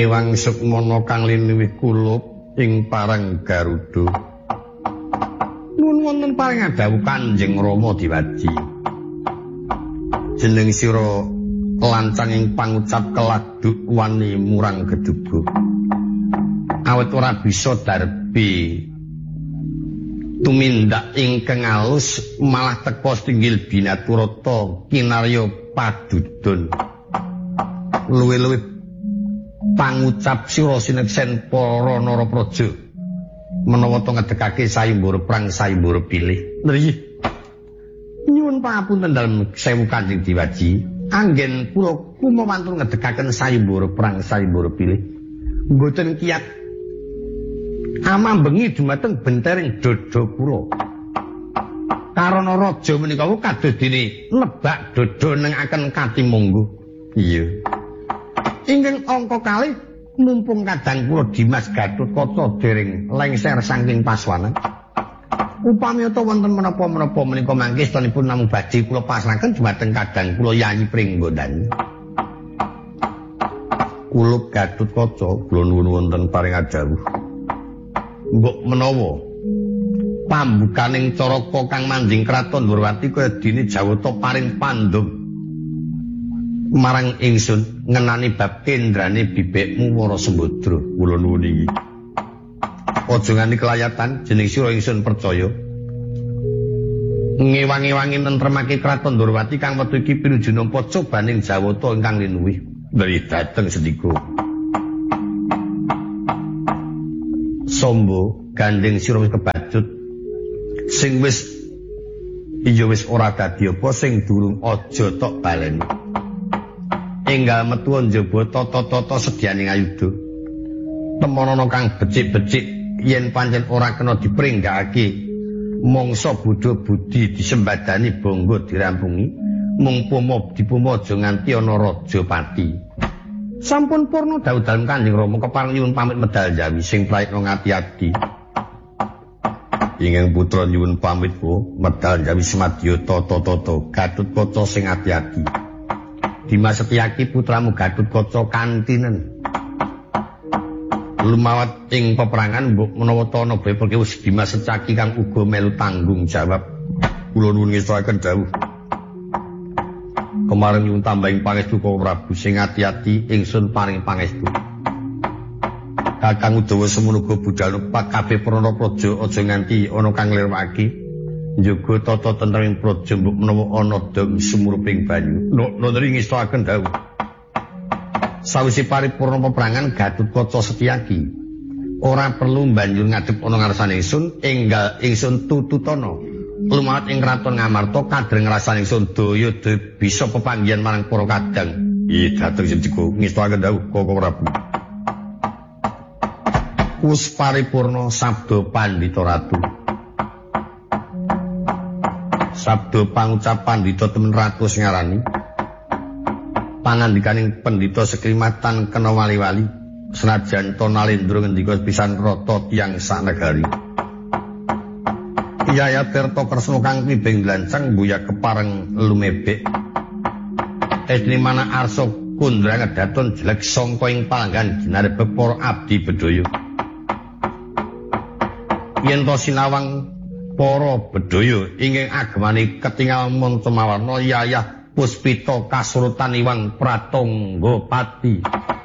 Ewang Sukmana kang linuwih kulup ing parang Garuda. Nuwun wonten paring adhawu Kanjeng Rama Diwaji. Jeneng sira lancang ing pangucap keladuk wani murang geduga. Awit ora bisa darbi tumindak ingkang alus malah teka tinggil binaturata kinarya padudon. Luwih-luwih pangucap sira sineksen para narapraja menawa to ngedekake sayembara perang sayembara pilih. Nggih. Nyuwun pangapunten dalem sewu Kanjeng Diwaji, anggen kula kumawantun ngedekaken sayembara perang sayembara pilih. Mboten kiyat amambengi dumateng bentering dada kula. Karana raja menika kados dene nebak dada nengaken katimonggo. Iya. Ingkang angka kalih mumpung kadang kula Dimas Gatotkaca dereng lengser saking paswanan. Upami utawa wonten menapa-menapa menika mangke stanipun namung badhe kula pasrahaken dumateng kadang kula Yayi Pringgondani. Kulup Gatotkaca kula nuwun wonten paring adhawuh. Mbok menawa pambukaning caraka kang manjing kraton Ndrawati kaya dene Jawata paring pandhum marang ingsun ngenani bab kendrane bibekmu Wara Sembadra. Kula nuwun iki. Aja ngani kelayatan jeneng sira ingsun percaya. Ngewangi-wangi nentremake kraton Ndrawati kang wektu iki pinuju nampa cobaning Jawata ingkang linuwih. Dari dateng sendika. Sombo gandeng sira wis kebacut. Sing wis iya wis ora dadi apa sing durung aja tok baleni. Enggal metu njaba tata-tata sedyaning ayuda. Temonana kang becik-becik yen pancen ora kena dipringgakake mangsa bodho budi disembadani bangga dirampungi mung dipuma aja nganti ana rajapati. Sampun purna dawuh dalem Kanjeng Rama kepareng nyuwun pamit medal jawi sing praitna ngati-ati. Ingkang putra nyuwun pamit medal jawi semadya tata-tata Gatotkaca sing ati-ati. Dimas Setyaki putramu Gatotkaca kantinen. Lumawat ing peperangan mbok menawa ana bepelke wis Dimas Setyaki kang uga melu tanggung jawab. Kula nuwun ngestakaken dawuh. Kemarin nyuwun tambahing pangestu Kang Prabu sing ati-ati ingsun paring pangestu. Kakang Udawa semono uga budal nepak kabeh para praja aja nganti ana kang nglirwakake. Njaga tata tentreming praja mbok menawa ana dong sumuruping banyu. Nondri ngestakaken dawuh. Sawise paripurna peperangan Gatotkaca Setyaki ora perlu banjur ngadhep ana ngarsane ingsun, enggal ingsun tututana. Lumawat ing kraton Ngamarta kadreng ngrasani ingsun daya bisa pepanggihan marang para kadang. Ih dateng sendika ngestakaken dawuh Kakang Prabu. Wis paripurna sabda Pandhita Ratu. Sabda pangucap Pandhita temen Ratu sing ngarani pangandikaning pendhita sekrimatan kena wali-wali senajan to Nalendra ngendika pisan rata tiyang sanegari. Yaya Tirta Kresna kang klibeng glancang mbuya kepareng lumebek. Esne mana arsa kundra ngedaton jelek sangka ing palanggan ginarep para abdi bedaya. Yen to sinawang para bedaya ingkang agemane ketingal Montemawarna Yayah Puspita kasurutan Iwang Pratonggapati.